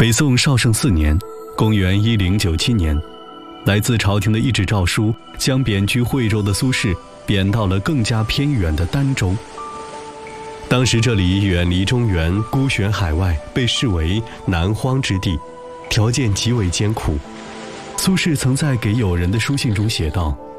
北宋绍圣4年，公元1097年，来自朝廷的一纸诏书，将贬居惠州的苏轼贬到了更加偏远的儋州。当时这里远离中原，孤悬海外，被视为南荒之地，条件极为艰苦。苏轼曾在给友人的书信中写道：